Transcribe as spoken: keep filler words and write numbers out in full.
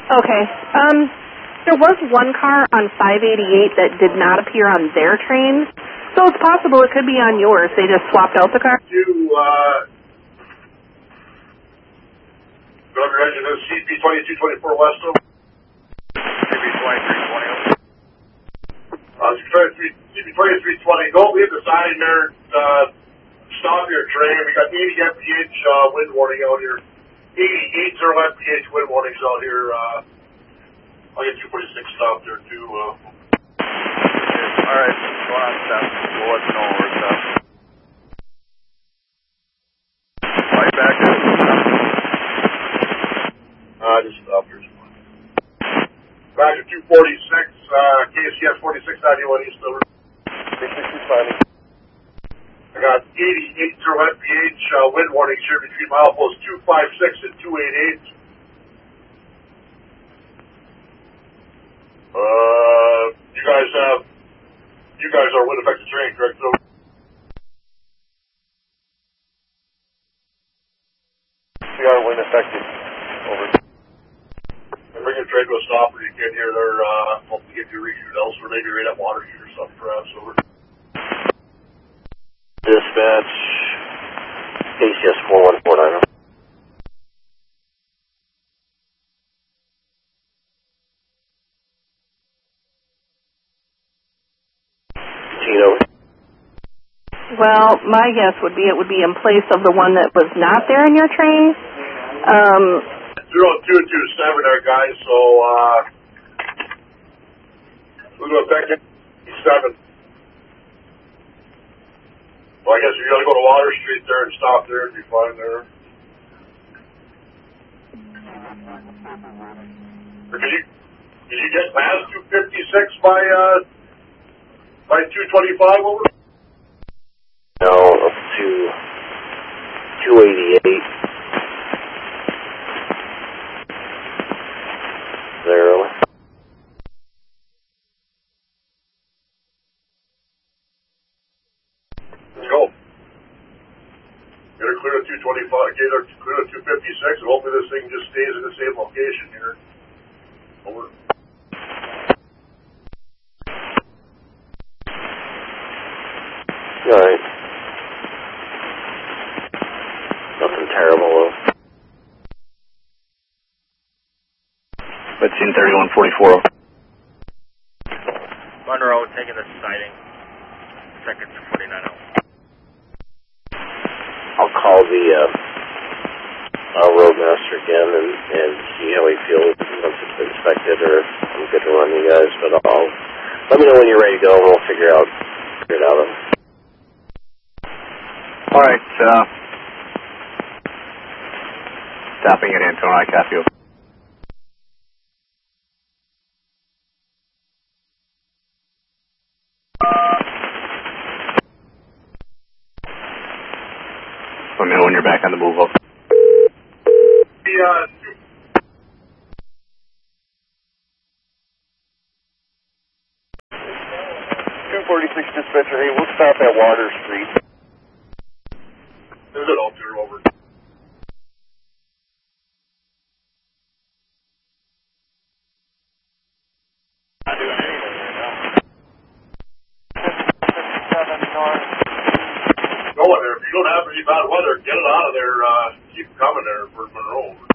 Okay. Um, there was one car on five eighty-eight that did not appear on their train, so it's possible it could be on yours. They just swapped out the car. You, uh, Governor Engine is C P twenty-two twenty-four Westo. C P twenty-three twenty. Uh, C P twenty-three twenty, don't leave the sign there, uh, stop your train. We got eighty M P H, uh, wind warning out here. eighty-eight zero M P H wind warnings out here, uh, I'll get two forty-six stopped there too, uh. Alright, go on stop. We'll let you know where it's up. Right back there. Uh, just stop here. Back to two forty-six, uh, K C S forty-six ninety-one East Silver. I got eighty-eight zero M P H, uh, wind warnings here between mileposts two five six and two eighty-eight. Uh, you guys have, you guys are wind affected terrain, correct? So We are wind affected. Over. bring your train to a stop or you can hear their, uh, hopefully get you reshoot elsewhere, maybe right at water shoot or something perhaps over. Dispatch, K C S four one four nine. Tino. Well, my guess would be it would be in place of the one that was not there in your train. Um, zero two two seven there, guys, so, uh, we're going to affect seven. Well, I guess you gotta go to Water Street there and stop there if you find there. Or can you, can you get past two fifty-six by, uh, by two twenty-five over? No, up to two eighty-eight. There. Let's go. Get her clear to two twenty-five, get her clear to two fifty-six, and hopefully this thing just stays in the same location here. Over. Alright. Nothing terrible though. fifteen thirty-one forty-four. Monroe taking the sighting. Second to forty-nine oh. I'll call the uh, uh, roadmaster again and, and see how he feels once it's been inspected, or I'm good to run you guys, but I'll let me know when you're ready to go and we'll figure out figure it out. Alright, uh, stopping at Antonio, I copy you. Let me know when you're back on the move up. The, uh, two forty-six dispatcher, hey, we'll stop at Water Street. there's an alter over. Not doing anything right now. fifty-seven north. Go in there. If you don't have any bad weather, get it out of there, uh, keep coming there for Monroe.